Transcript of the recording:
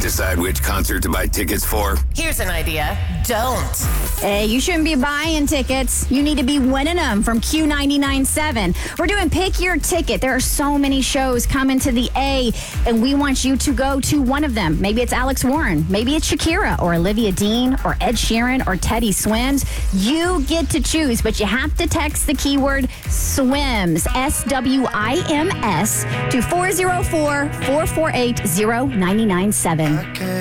decide which concert to buy tickets for? Here's an idea. Don't. Hey, you shouldn't be buying tickets. You need to be winning them from Q99.7. We're doing Pick Your Ticket. There are so many shows coming to the A, and we want you to go to one of them. Maybe it's Alex Warren. Maybe it's Shakira or Olivia Dean or Ed Sheeran or Teddy Swims. You get to choose, but you have to text the keyword SWIMS, SWIMS, to 404-448-0997.